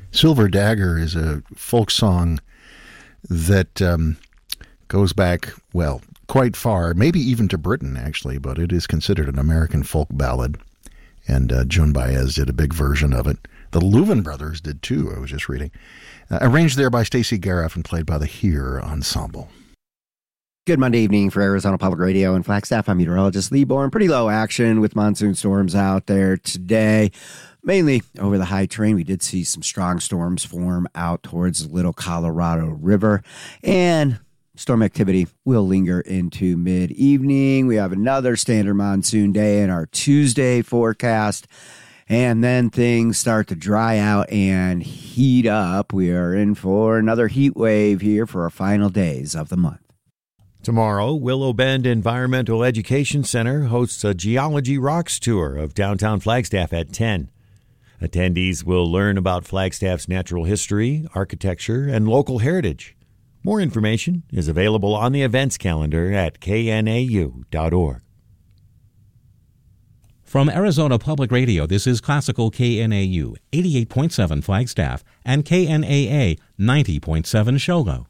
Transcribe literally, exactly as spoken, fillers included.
Silver Dagger is a folk song that um, goes back, well, quite far, maybe even to Britain, actually, but it is considered an American folk ballad. And uh, Joan Baez did a big version of it. The Louvin Brothers did too, I was just reading. Uh, arranged there by Stacey Gareff and played by the Here Ensemble. Good Monday evening for Arizona Public Radio and Flagstaff. I'm meteorologist Lee Bourne. Pretty low action with monsoon storms out there today. Mainly over the high terrain. We did see some strong storms form out towards the Little Colorado River. And storm activity will linger into mid-evening. We have another standard monsoon day in our Tuesday forecast. And then things start to dry out and heat up. We are in for another heat wave here for our final days of the month. Tomorrow, Willow Bend Environmental Education Center hosts a Geology Rocks tour of downtown Flagstaff at ten. Attendees will learn about Flagstaff's natural history, architecture, and local heritage. More information is available on the events calendar at K N A U dot org. From Arizona Public Radio, this is Classical K N A U, eighty-eight point seven Flagstaff, and K N A A, ninety point seven Shogo.